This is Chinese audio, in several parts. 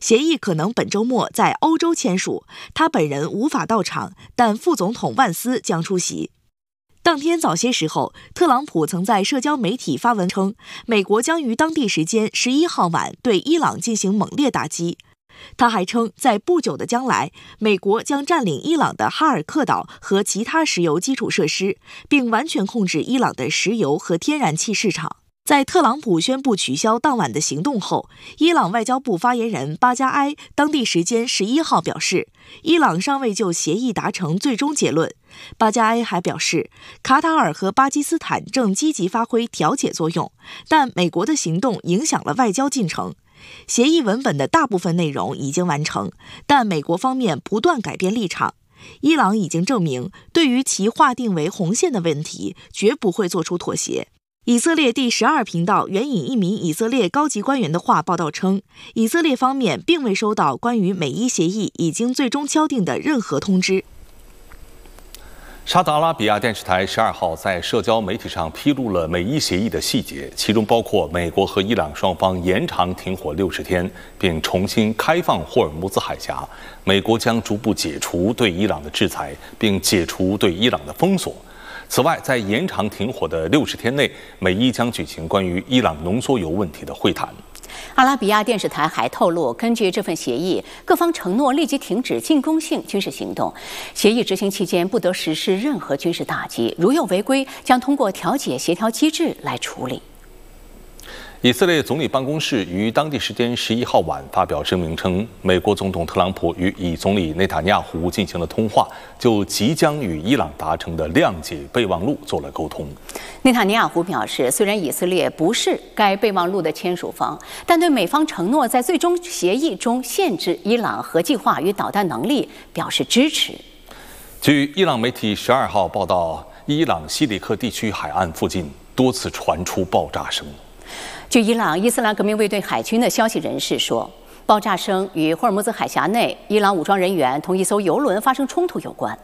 协议可能本周末在欧洲签署，他本人无法到场，但副总统万斯将出席。当天早些时候，特朗普曾在社交媒体发文称，美国将于当地时间11号晚对伊朗进行猛烈打击。他还称，在不久的将来，美国将占领伊朗的哈尔克岛和其他石油基础设施，并完全控制伊朗的石油和天然气市场。在特朗普宣布取消当晚的行动后，伊朗外交部发言人巴加埃当地时间11号表示，伊朗尚未就协议达成最终结论。巴加埃还表示，卡塔尔和巴基斯坦正积极发挥调解作用，但美国的行动影响了外交进程。协议文本的大部分内容已经完成，但美国方面不断改变立场。伊朗已经证明，对于其划定为红线的问题，绝不会做出妥协。以色列第12频道援引一名以色列高级官员的话报道称，以色列方面并未收到关于美伊协议已经最终敲定的任何通知。 沙特阿拉比亚电视台12号在社交媒体上披露了美伊协议的细节，其中包括美国和伊朗双方延长停火60天，并重新开放霍尔木兹海峡。美国将逐步解除对伊朗的制裁，并解除对伊朗的封锁。此外，在延长停火的60天内，美伊将举行关于伊朗浓缩铀问题的会谈。 阿拉比亚电视台还透露，根据这份协议，各方承诺立即停止进攻性军事行动，协议执行期间不得实施任何军事打击，如有违规，将通过调解协调机制来处理。 以色列总理办公室于当地时间11号晚发表声明称，美国总统特朗普与以总理内塔尼亚胡进行了通话，就即将与伊朗达成的谅解备忘录做了沟通。 内塔尼亚胡表示，虽然以色列不是该备忘录的签署方，但对美方承诺在最终协议中限制伊朗核计划与导弹能力表示支持。 据伊朗媒体12号报道，伊朗西里克地区海岸附近多次传出爆炸声。 据伊朗伊斯兰革命卫队海军的消息人士说，爆炸声与霍尔木兹海峡内伊朗武装人员同一艘油轮发生冲突有关。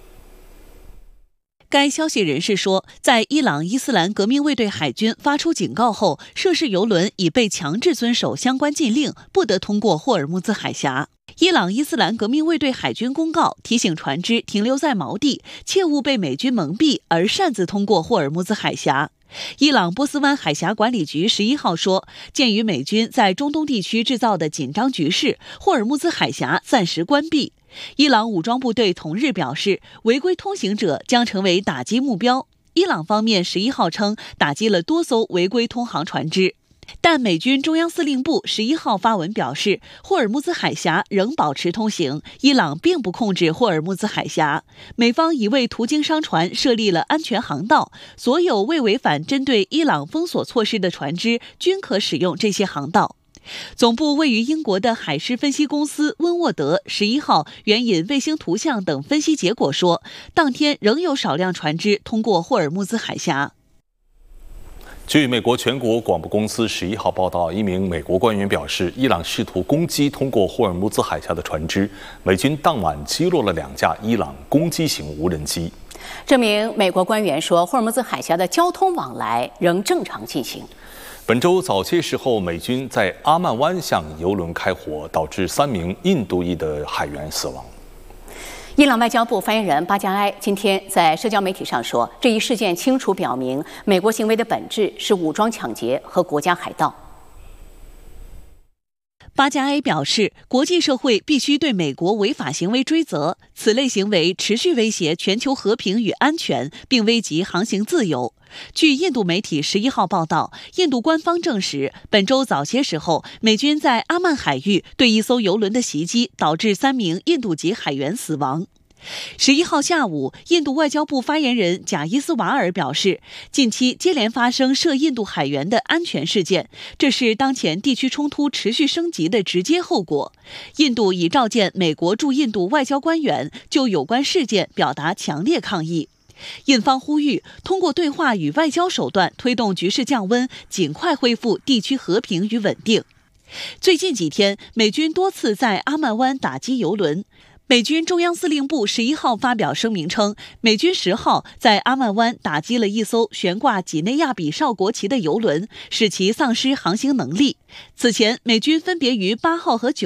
该消息人士说，在伊朗伊斯兰革命卫队海军发出警告后，涉事油轮已被强制遵守相关禁令，不得通过霍尔木兹海峡。伊朗伊斯兰革命卫队海军公告提醒船只停留在锚地，切勿被美军蒙蔽而擅自通过霍尔木兹海峡。伊朗波斯湾海峡管理局11号说，鉴于美军在中东地区制造的紧张局势，霍尔木兹海峡暂时关闭。伊朗武装部队同日表示，违规通行者将成为打击目标。伊朗方面11号称，打击了多艘违规通航船只。但美军中央司令部11号发文表示，霍尔木兹海峡仍保持通行，伊朗并不控制霍尔木兹海峡。美方已为途经商船设立了安全航道，所有未违反针对伊朗封锁措施的船只均可使用这些航道。总部位于英国的海事分析公司温沃德11号援引卫星图像等分析结果说，当天仍有少量船只通过霍尔木兹海峡。 据美国全国广播公司11号报道，一名美国官员表示，伊朗试图攻击通过霍尔木兹海峡的船只，美军当晚击落了2架伊朗攻击型无人机。 这名美国官员说，霍尔木兹海峡的交通往来仍正常进行。 本周早些时候，美军在阿曼湾向油轮开火，导致3名印度裔的海员死亡。 伊朗外交部发言人巴加埃今天在社交媒体上说，这一事件清楚表明，美国行为的本质是武装抢劫和国家海盗。 巴加埃表示，国际社会必须对美国违法行为追责，此类行为持续威胁全球和平与安全，并危及航行自由。据印度媒体11号报道，印度官方证实，本周早些时候，美军在阿曼海域对一艘油轮的袭击，导致3名印度籍海员死亡。11号下午，印度外交部发言人贾伊斯瓦尔表示，近期接连发生涉印度海员的安全事件，这是当前地区冲突持续升级的直接后果。印度已召见美国驻印度外交官员，就有关事件表达强烈抗议。印方呼吁通过对话与外交手段推动局势降温，尽快恢复地区和平与稳定。最近几天，美军多次在阿曼湾打击油轮。美军中央司令部11号发表声明称，美军10号在阿曼湾打击了一艘悬挂几内亚比绍国旗的油轮，使其丧失航行能力。此前，美军分别于8号和9